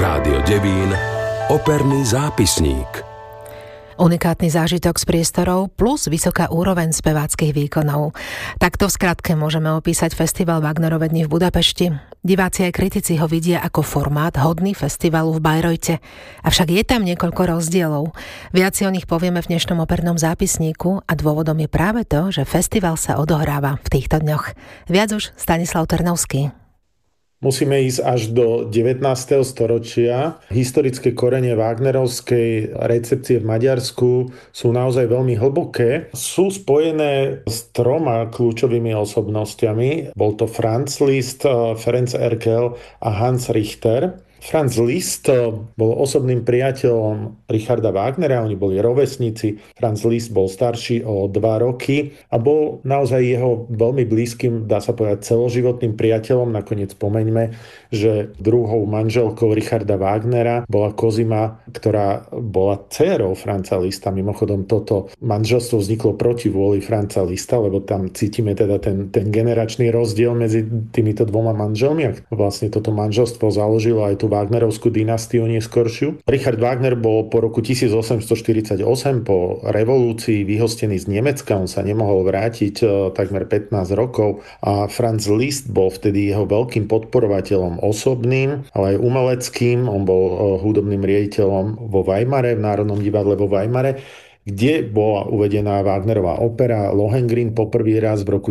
Rádio Devín, operný zápisník. Unikátny zážitok z priestorov plus vysoká úroveň speváckych výkonov. Takto v skratke môžeme opísať festival Wagnerove dni v Budapešti. Diváci aj kritici ho vidia ako formát hodný festivalu v Bayreuth. Avšak je tam niekoľko rozdielov. Viac si o nich povieme v dnešnom opernom zápisníku a dôvodom je práve to, že festival sa odohráva v týchto dňoch. Viac už Stanislav Trnovský. Musíme ísť až do 19. storočia. Historické korene wagnerovskej recepcie v Maďarsku sú naozaj veľmi hlboké. Sú spojené s troma kľúčovými osobnostiami. Bol to Franz Liszt, Ferenc Erkel a Hans Richter. Franz Liszt bol osobným priateľom Richarda Wagnera, oni boli rovesníci. Franz Liszt bol starší o 2 roky a bol naozaj jeho veľmi blízkym, dá sa povedať, celoživotným priateľom. Nakoniec spomeňme, že druhou manželkou Richarda Wagnera bola Cosima, ktorá bola dcérou Franza Liszta. Mimochodom, toto manželstvo vzniklo proti vôli Franza Liszta, lebo tam cítime teda ten generačný rozdiel medzi týmito dvoma manželmi. A vlastne toto manželstvo založilo aj tú Wagnerovskú dynastiu neskoršiu. Richard Wagner bol po roku 1848 po revolúcii vyhostený z Nemecka, on sa nemohol vrátiť takmer 15 rokov a Franz Liszt bol vtedy jeho veľkým podporovateľom osobným, ale aj umeleckým. On bol hudobným riaditeľom vo Weimare, v Národnom divadle vo Weimare, kde bola uvedená Wagnerová opera Lohengrin poprvý raz v roku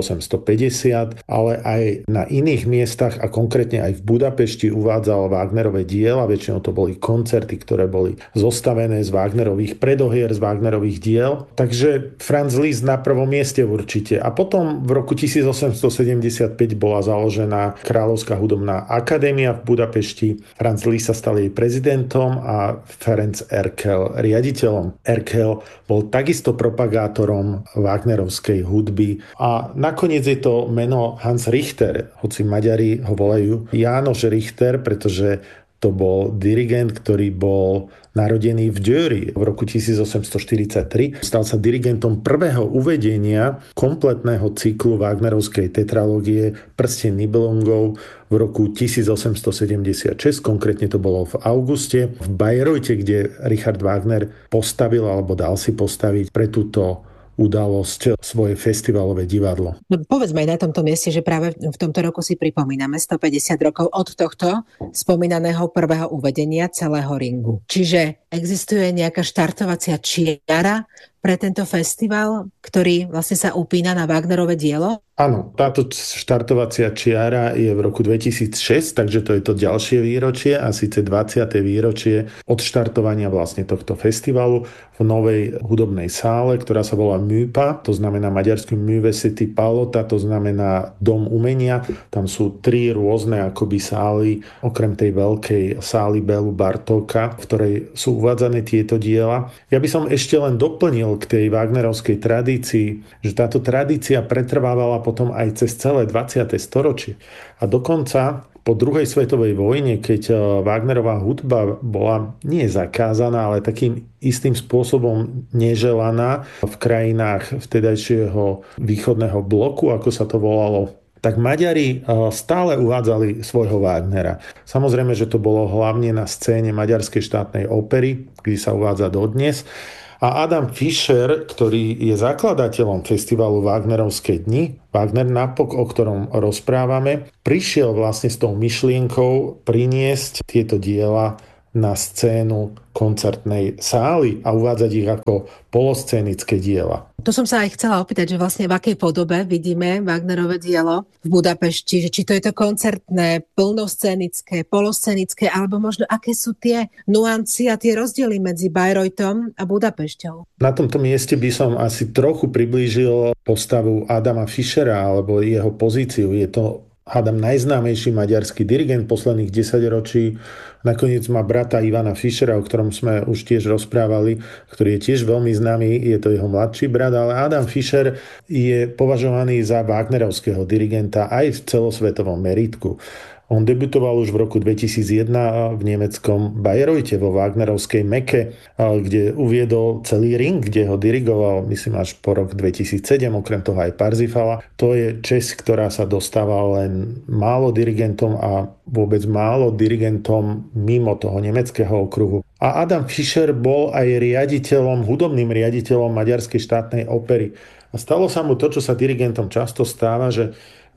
1850, ale aj na iných miestach a konkrétne aj v Budapešti uvádzal Wagnerové diela. Väčšinou to boli koncerty, ktoré boli zostavené z Wagnerových predohier, z Wagnerových diel. Takže Franz Liszt na prvom mieste určite. A potom v roku 1875 bola založená Kráľovská hudobná akadémia v Budapešti. Franz Liszt sa stal jej prezidentom a Ferenc Erkel riaditeľom. Erkel bol takisto propagátorom wagnerovskej hudby a nakoniec je to meno Hans Richter, hoci Maďari ho volajú Jánoš Richter, pretože to bol dirigent, ktorý bol narodený v Győri v roku 1843. Stal sa dirigentom prvého uvedenia kompletného cyklu Wagnerovskej tetralógie Prsteň Nibelungov v roku 1876. Konkrétne to bolo v auguste v Bayreuthe, kde Richard Wagner postavil alebo dal si postaviť pre túto udalosť svoje festivalové divadlo. No, povedzme aj na tomto mieste, že práve v tomto roku si pripomíname 150 rokov od tohto spomínaného prvého uvedenia celého Ringu. Čiže existuje nejaká štartovacia čiara pre tento festival, ktorý vlastne sa upína na Wagnerové dielo? Áno, táto štartovacia čiara je v roku 2006, takže to je to ďalšie výročie a síce 20. výročie od štartovania vlastne tohto festivalu v novej hudobnej sále, ktorá sa volá MÜPA, to znamená maďarský Művészeti Palota, to znamená Dom umenia. Tam sú 3 rôzne akoby sály, okrem tej veľkej sály Bélu Bartóka, v ktorej sú uvádzané tieto diela. Ja by som ešte len doplnil k tej wagnerovskej tradícii, že táto tradícia pretrvávala potom aj cez celé 20. storočie. A dokonca po druhej svetovej vojne, keď Wagnerová hudba bola nie zakázaná, ale takým istým spôsobom neželaná v krajinách vtedajšieho východného bloku, ako sa to volalo, tak Maďari stále uvádzali svojho Wagnera. Samozrejme, že to bolo hlavne na scéne Maďarskej štátnej opery, kde sa uvádza dodnes. A Adam Fischer, ktorý je zakladateľom festivalu Wagnerovské dni, Wagner Napok, o ktorom rozprávame, prišiel vlastne s tou myšlienkou priniesť tieto diela na scénu koncertnej sály a uvádzať ich ako poloscénické diela. To som sa aj chcela opýtať, že vlastne v akej podobe vidíme Wagnerové dielo v Budapešti, že či to je to koncertné, plnoscénické, poloscénické, alebo možno aké sú tie nuancy a tie rozdiely medzi Bayreuthem a Budapešťou. Na tomto mieste by som asi trochu priblížil postavu Adama Fischera alebo jeho pozíciu. Je to hádam najznámejší maďarský dirigent posledných 10 ročí. Nakoniec má brata Ivana Fischera, o ktorom sme už tiež rozprávali, ktorý je tiež veľmi známy, je to jeho mladší brat, ale Adam Fischer je považovaný za wagnerovského dirigenta aj v celosvetovom meritku. On debutoval už v roku 2001 v nemeckom Bayreuthe vo Wagnerovskej Meke, kde uviedol celý ring, kde ho dirigoval, myslím, až po rok 2007, okrem toho aj Parsifala. To je česť, ktorá sa dostáva len málo dirigentom a vôbec málo dirigentom mimo toho nemeckého okruhu. A Adam Fischer bol aj hudobným riaditeľom Maďarskej štátnej opery. A stalo sa mu to, čo sa dirigentom často stáva, že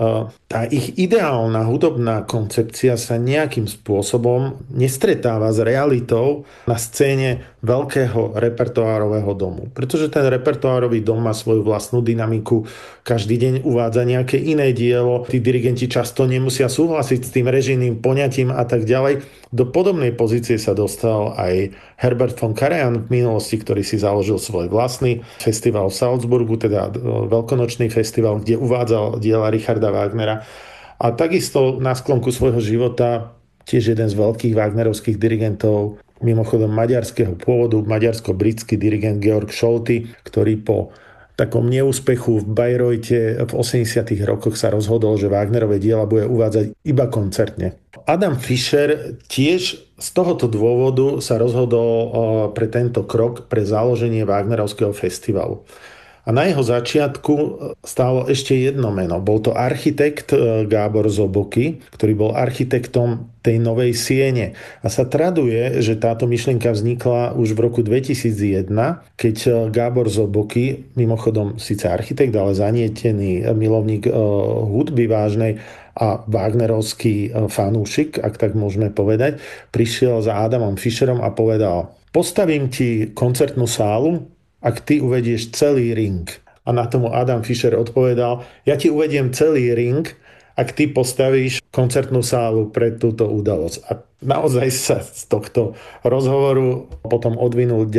tá ich ideálna hudobná koncepcia sa nejakým spôsobom nestretáva s realitou na scéne veľkého repertoárového domu. Pretože ten repertoárový dom má svoju vlastnú dynamiku, každý deň uvádza nejaké iné dielo, tí dirigenti často nemusia súhlasiť s tým režijným poňatím a tak ďalej. Do podobnej pozície sa dostal aj Herbert von Karajan v minulosti, ktorý si založil svoj vlastný festival v Salzburgu, teda veľkonočný festival, kde uvádzal diela Richarda Wagnera. A takisto na sklonku svojho života tiež jeden z veľkých wagnerovských dirigentov, mimochodom maďarského pôvodu, maďarsko-britský dirigent Georg Scholti, ktorý po takom neúspechu v Bayreuthe v 80. rokoch sa rozhodol, že Wagnerové diela bude uvádzať iba koncertne. Adam Fischer tiež z tohoto dôvodu sa rozhodol pre tento krok, pre založenie Wagnerovského festivalu. A na jeho začiatku stálo ešte jedno meno. Bol to architekt Gábor Zoboky, ktorý bol architektom tej novej siene. A sa traduje, že táto myšlienka vznikla už v roku 2001, keď Gábor Zoboky, mimochodom síce architekt, ale zanietený milovník hudby vážnej a wagnerovský fanúšik, ak tak môžeme povedať, prišiel za Adamom Fischerom a povedal: postavím ti koncertnú sálu, ak ty uvedieš celý ring. A na tomu Adam Fischer odpovedal: ja ti uvediem celý ring, ak ty postavíš koncertnú sálu pre túto udalosť. A naozaj sa z tohto rozhovoru potom odvinul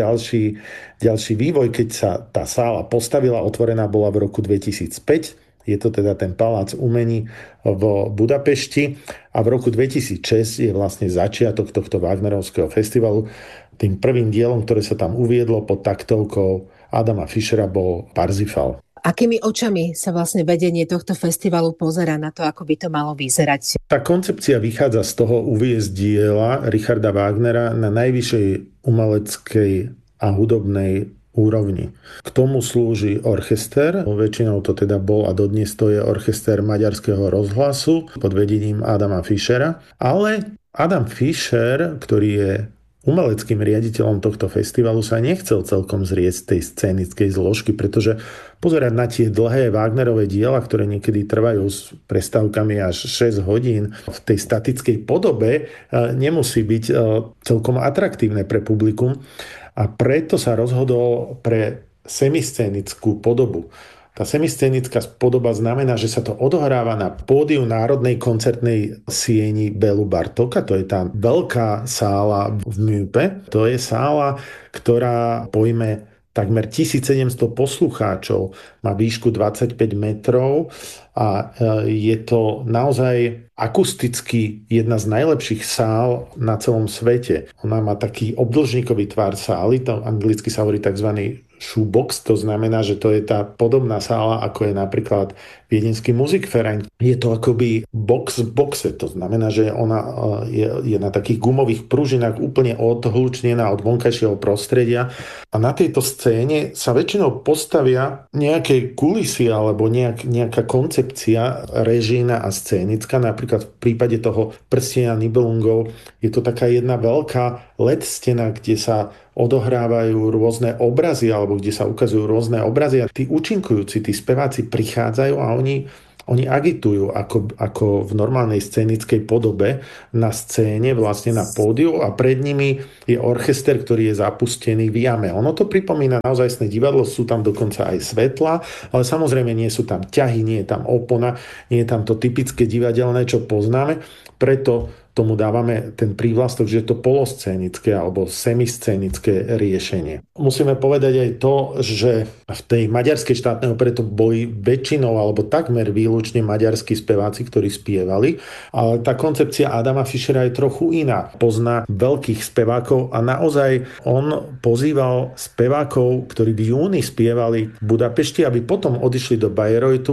ďalší vývoj, keď sa tá sála postavila. Otvorená bola v roku 2005. Je to teda ten Palác umení v Budapešti. A v roku 2006 je vlastne začiatok tohto Wagnerovského festivalu. Tým prvým dielom, ktoré sa tam uviedlo pod taktovkou Adama Fischera, bol Parsifal. Akými očami sa vlastne vedenie tohto festivalu pozerá na to, ako by to malo vyzerať? Tá koncepcia vychádza z toho uviesť diela Richarda Wagnera na najvyššej umeleckej a hudobnej úrovni. K tomu slúži orchester, väčšinou to teda bol a dodnes to je orchester Maďarského rozhlasu pod vedením Adama Fischera, ale Adam Fischer, ktorý je umeleckým riaditeľom tohto festivalu, sa nechcel celkom zrieť tej scénickej zložky, pretože pozerať na tie dlhé Wagnerové diela, ktoré niekedy trvajú s prestávkami až 6 hodín v tej statickej podobe, nemusí byť celkom atraktívne pre publikum. A preto sa rozhodol pre semiscénickú podobu. Tá semiscénická podoba znamená, že sa to odohráva na pódiu Národnej koncertnej sieni Bélu Bartóka. To je tá veľká sála v Műpe. To je sála, ktorá pojme takmer 1700 poslucháčov, má výšku 25 metrov a je to naozaj akusticky jedna z najlepších sál na celom svete. Ona má taký obdĺžnikový tvar sály, to anglicky sa hovorí tzv. Shoebox, to znamená, že to je tá podobná sála, ako je napríklad viedenský Musikverein. Je to akoby box v boxe, to znamená, že ona je na takých gumových pružinách úplne odhlučnená od vonkajšieho prostredia a na tejto scéne sa väčšinou postavia nejaké kulisy alebo nejaká koncepcia režijná a scénická. Napríklad v prípade toho Prstenia Nibelungov je to taká jedna veľká LED stena, kde sa odohrávajú rôzne obrazy alebo kde sa ukazujú rôzne obrazy a tí účinkujúci, tí speváci prichádzajú a oni agitujú ako v normálnej scénickej podobe na scéne, vlastne na pódiu a pred nimi je orchester, ktorý je zapustený v jame. Ono to pripomína naozajstné divadlo, sú tam dokonca aj svetla, ale samozrejme nie sú tam ťahy, nie je tam opona, nie je tam to typické divadelné, čo poznáme. Preto tomu dávame ten prívlastok, že je to poloscénické alebo semiscénické riešenie. Musíme povedať aj to, že v tej maďarskej štátnej opere to boli väčšinou alebo takmer výlučne maďarskí speváci, ktorí spievali, ale tá koncepcia Adama Fischera je trochu iná. Pozná veľkých spevákov a naozaj on pozýval spevákov, ktorí v júni spievali v Budapešti, aby potom odišli do Bayreuthu,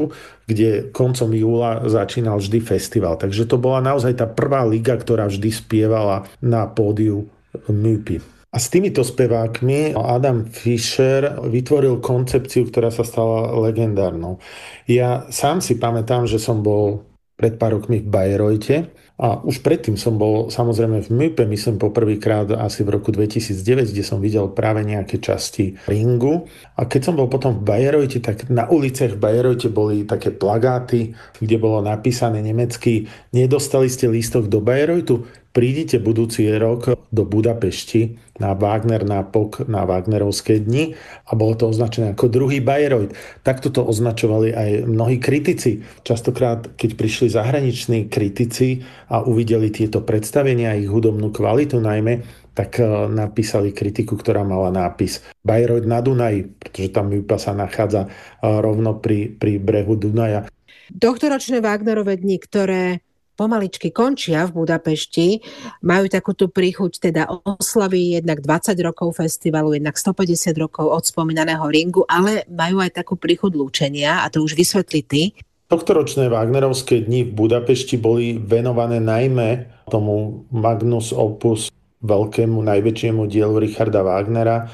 kde koncom júla začínal vždy festival. Takže to bola naozaj tá prvá liga, ktorá vždy spievala na pódiu MÜPI. A s týmito spevákmi Adam Fischer vytvoril koncepciu, ktorá sa stala legendárnou. Ja sám si pamätám, že som bol pred pár rokmi v Bayreuth a už predtým som bol samozrejme v MÜPE, myslím poprvýkrát asi v roku 2009, kde som videl práve nejaké časti Ringu. A keď som bol potom v Bayreuth, tak na uliciach v Bayreuth boli také plagáty, kde bolo napísané nemecky: nedostali ste lístok do Bayreuthu? Prídite budúci rok do Budapešti na Wagner nápok na Wagnerovské dni, a bolo to označené ako druhý Bayreuth. Takto to označovali aj mnohí kritici. Častokrát, keď prišli zahraniční kritici a uvideli tieto predstavenia, ich hudobnú kvalitu najmä, tak napísali kritiku, ktorá mala nápis Bayreuth na Dunaji, pretože tam MÜPA sa nachádza rovno pri brehu Dunaja. Tohtoročné Wagnerové dni, ktoré pomaličky končia v Budapešti, majú takúto príchuť teda oslavy jednak 20 rokov festivalu, jednak 150 rokov od spomínaného Ringu, ale majú aj takú príchuť lúčenia, a to už vysvetli ty. Tohtoročné Wagnerovské dni v Budapešti boli venované najmä tomu magnus opus, veľkému, najväčšiemu dielu Richarda Wagnera,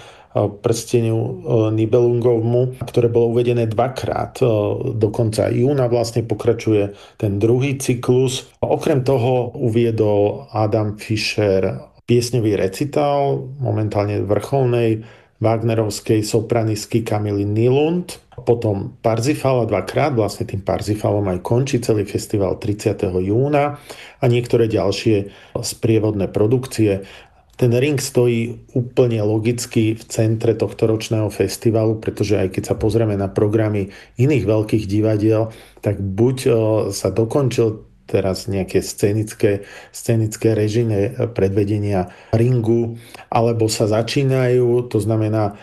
Prsteniu Nibelungovmu, ktoré bolo uvedené dvakrát. Do konca júna vlastne pokračuje ten druhý cyklus. Okrem toho uviedol Adam Fischer piesňový recital momentálne vrcholnej wagnerovskej sopranistky Kamily Nylund, potom Parsifala dvakrát, vlastne tým Parsifalom aj končí celý festival 30. júna, a niektoré ďalšie sprievodné produkcie. Ten Ring stojí úplne logicky v centre tohto ročného festivalu, pretože aj keď sa pozrieme na programy iných veľkých divadiel, tak buď sa dokončil teraz nejaké scenické režimy predvedenia Ringu, alebo sa začínajú, to znamená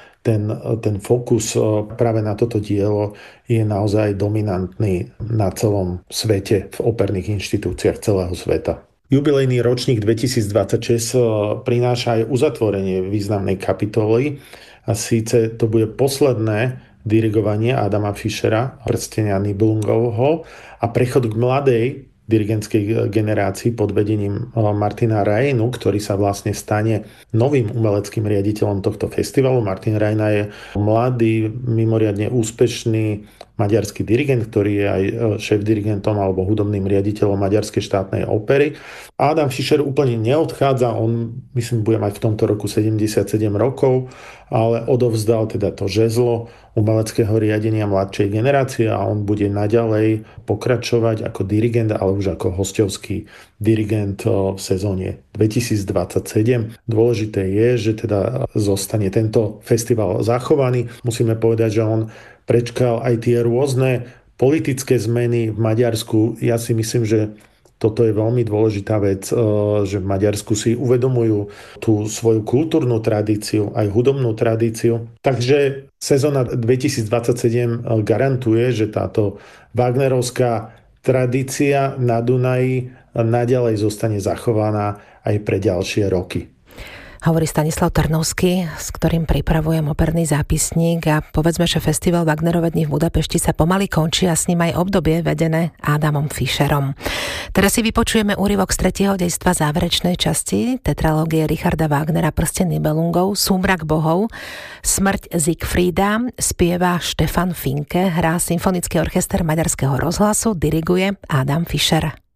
ten fokus práve na toto dielo je naozaj dominantný na celom svete, v operných inštitúciách celého sveta. Jubilejný ročník 2026 prináša aj uzatvorenie významnej kapitoly, a síce to bude posledné dirigovanie Adama Fischera, Prstenia Nibelungovho, a prechod k mladej dirigentskej generácii pod vedením Martina Rainu, ktorý sa vlastne stane novým umeleckým riaditeľom tohto festivalu. Martin Raina je mladý, mimoriadne úspešný maďarský dirigent, ktorý je aj šéf-dirigentom alebo hudobným riaditeľom Maďarskej štátnej opery. A Adam Fischer úplne neodchádza, on myslím bude mať v tomto roku 77 rokov, ale odovzdal teda to žezlo umeleckého riadenia mladšej generácie a on bude naďalej pokračovať ako dirigent, ale už ako hosťovský dirigent v sezóne 2027. Dôležité je, že teda zostane tento festival zachovaný. Musíme povedať, že on prečkal aj tie rôzne politické zmeny v Maďarsku. Ja si myslím, že toto je veľmi dôležitá vec, že v Maďarsku si uvedomujú tú svoju kultúrnu tradíciu, aj hudobnú tradíciu. Takže sezóna 2027 garantuje, že táto wagnerovská tradícia na Dunaji naďalej zostane zachovaná aj pre ďalšie roky. Hovorí Stanislav Trnovský, s ktorým pripravujem operný zápisník, a povedzme, že festival Wagnerové dni v Budapešti sa pomaly končí a s ním aj obdobie vedené Adamom Fischerom. Teraz si vypočujeme úryvok z 3. dejstva záverečnej časti tetralógie Richarda Wagnera Prsteň Nibelungov, Súmrak bohov. Smrť Siegfrieda spieva Štefan Finke, hrá Symfonický orchester Maďarského rozhlasu, diriguje Adam Fischer.